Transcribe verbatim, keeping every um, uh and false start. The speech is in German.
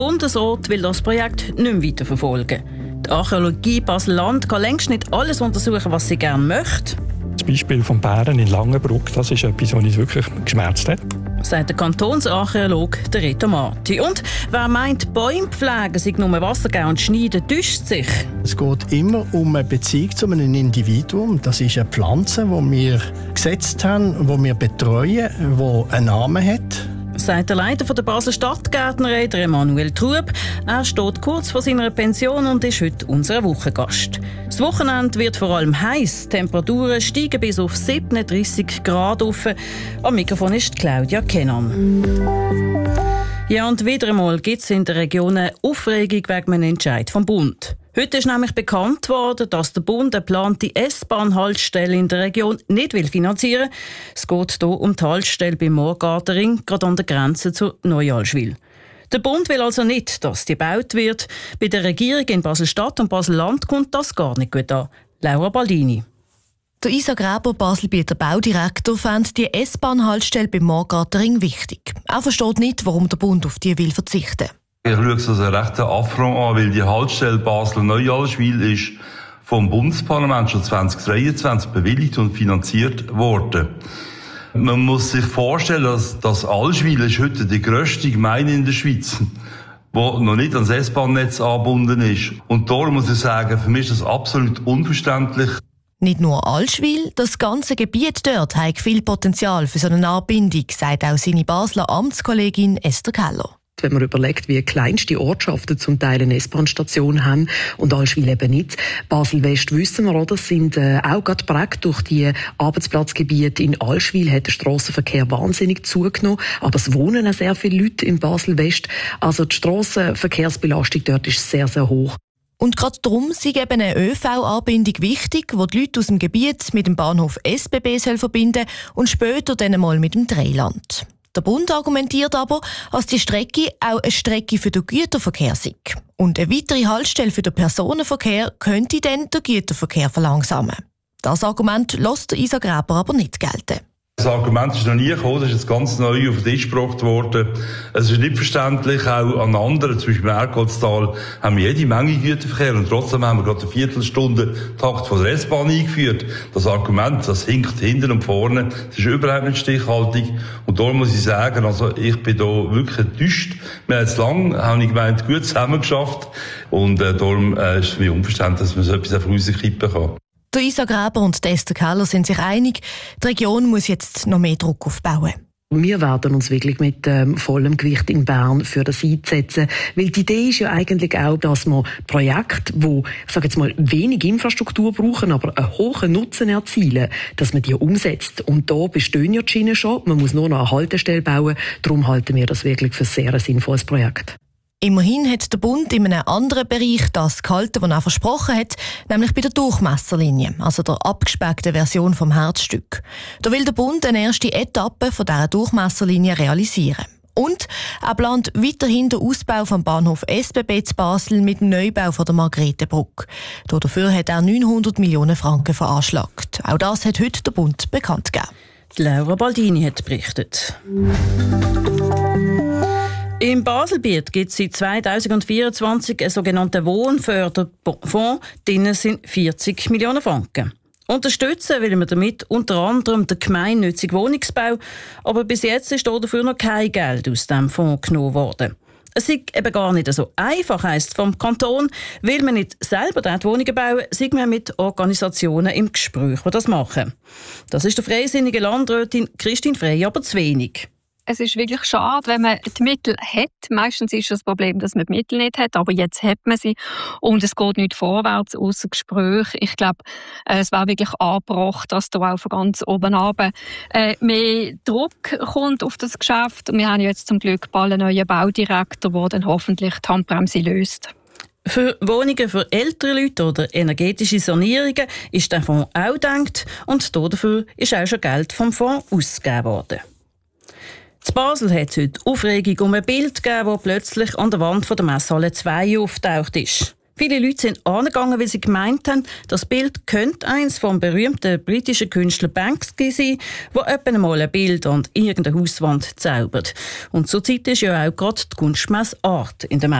Der Bundesrat will das Projekt nicht mehr weiterverfolgen. Die Archäologie Basel-Land kann längst nicht alles untersuchen, was sie gerne möchte. Das Beispiel von Bären in Langenbruck, das ist etwas, was uns wirklich geschmerzt hat. Sagt der Kantonsarchäologe Reto Marti. Und wer meint, Bäume pflegen sei nur Wasser geben und schneiden, täuscht sich. Es geht immer um eine Beziehung zu einem Individuum. Das ist eine Pflanze, die wir gesetzt haben, die wir betreuen, die einen Namen hat. Sagt der Leiter der Basler Stadtgärtnerei, Emanuel Trub. Er steht kurz vor seiner Pension und ist heute unser Wochengast. Das Wochenende wird vor allem heiß. Die Temperaturen steigen bis auf siebenunddreissig Grad auf. Am Mikrofon ist Claudia Kennan. Ja, und wieder einmal gibt es in der Region eine Aufregung wegen einem Entscheid vom Bund. Heute ist nämlich bekannt worden, dass der Bund eine geplante S-Bahn-Haltestelle in der Region nicht will finanzieren will. Es geht hier um die Haltestelle beim Morgartenring, gerade an der Grenze zu Neualschwil. Der Bund will also nicht, dass die gebaut wird. Bei der Regierung in Basel-Stadt und Basel-Land kommt das gar nicht gut an. Laura Baldini. Der Isa Gräber, Baselbieter Baudirektor, fand die S-Bahn-Haltestelle beim Morgartenring wichtig. Er versteht nicht, warum der Bund auf die will verzichten. Ich schaue es als einen rechten Affront an, weil die Haltestelle Basel-Neualschwil ist vom Bundesparlament schon zwanzig dreiundzwanzig bewilligt und finanziert worden. Man muss sich vorstellen, dass das Allschwil ist heute die grösste Gemeinde in der Schweiz, die noch nicht ans S-Bahn-Netz angebunden ist. Und darum muss ich sagen, für mich ist das absolut unverständlich. Nicht nur Allschwil, das ganze Gebiet dort hat viel Potenzial für so eine Anbindung, sagt auch seine Basler Amtskollegin Esther Keller. Wenn man überlegt, wie kleinste Ortschaften zum Teil eine S-Bahn-Station haben und Allschwil eben nicht. Basel-West wissen wir, oder, sind äh, auch gerade geprägt durch die Arbeitsplatzgebiete. In Allschwil hat der Strassenverkehr wahnsinnig zugenommen, aber es wohnen auch sehr viele Leute in Basel-West. Also die Strassenverkehrsbelastung dort ist sehr, sehr hoch. Und gerade darum sei eben eine ÖV-Anbindung wichtig, die die Leute aus dem Gebiet mit dem Bahnhof S B B soll verbinden und später dann einmal mit dem Dreiland. Der Bund argumentiert aber, dass die Strecke auch eine Strecke für den Güterverkehr sei. Und eine weitere Haltestelle für den Personenverkehr könnte dann den Güterverkehr verlangsamen. Das Argument lässt Isa Gräber aber nicht gelten. Das Argument ist noch nie gekommen, das ist jetzt ganz neu auf den Tisch gebracht worden. Es ist nicht verständlich, auch an anderen, zum Beispiel im Ergoldstal, haben wir jede Menge Güterverkehr und trotzdem haben wir gerade eine Viertelstunde-Takt von der S-Bahn eingeführt. Das Argument, das hinkt hinten und vorne, das ist überhaupt nicht stichhaltig. Und darum muss ich sagen, also ich bin da wirklich enttäuscht. Wir haben jetzt lange, habe ich gemeint, gut zusammengeschafft und äh, darum äh, ist es für mich unverständlich, dass man so etwas auf rauskippen kann. Der Isa Gräber und Esther Keller sind sich einig, die Region muss jetzt noch mehr Druck aufbauen. Wir werden uns wirklich mit ähm, vollem Gewicht in Bern für das einsetzen, weil die Idee ist ja eigentlich auch, dass man Projekte, die, ich sage jetzt mal, wenig Infrastruktur brauchen, aber einen hohen Nutzen erzielen, dass man die umsetzt. Und da bestehen ja die Schienen schon, man muss nur noch eine Haltestelle bauen, darum halten wir das wirklich für sehr ein sinnvolles Projekt. Immerhin hat der Bund in einem anderen Bereich das gehalten, was er versprochen hat, nämlich bei der Durchmesserlinie, also der abgespeckten Version vom Herzstück. Da will der Bund eine erste Etappe von dieser Durchmesserlinie realisieren. Und er plant weiterhin den Ausbau vom Bahnhof S B B zu Basel mit dem Neubau von der Margrethebrücke. Dafür hat er neunhundert Millionen Franken veranschlagt. Auch das hat heute der Bund bekannt gegeben. Laura Baldini hat berichtet. Im Baselbiet gibt es seit zweitausendvierundzwanzig einen sogenannten Wohnförderfonds. Drinnen sind vierzig Millionen Franken. Unterstützen will man damit unter anderem den gemeinnützigen Wohnungsbau, aber bis jetzt ist dafür noch kein Geld aus diesem Fonds genommen worden. Es ist eben gar nicht so einfach, heisst vom Kanton. Will man nicht selber dort Wohnungen bauen, sind wir mit Organisationen im Gespräch, die das machen. Das ist der freisinnige Landrätin Christine Frey aber zu wenig. Es ist wirklich schade, wenn man die Mittel hat. Meistens ist das Problem, dass man die Mittel nicht hat, aber jetzt hat man sie und es geht nicht vorwärts außer Gespräch. Ich glaube, es wäre wirklich angebracht, dass da auch von ganz oben runter äh, mehr Druck kommt auf das Geschäft. Und wir haben jetzt zum Glück bald einen neuen Baudirektor, der dann hoffentlich die Handbremse löst. Für Wohnungen für ältere Leute oder energetische Sanierungen ist der Fonds auch gedacht und dafür ist auch schon Geld vom Fonds ausgegeben worden. In Basel hat es heute Aufregung um ein Bild gegeben, das plötzlich an der Wand von der Messhalle zwei auftaucht ist. Viele Leute sind angegangen, weil sie gemeint haben, das Bild könnte eins vom berühmten britischen Künstler Banksy sein, der etwa mal ein Bild an irgendeine Hauswand zaubert. Und zurzeit ist ja auch gerade die Kunstmesse Art in der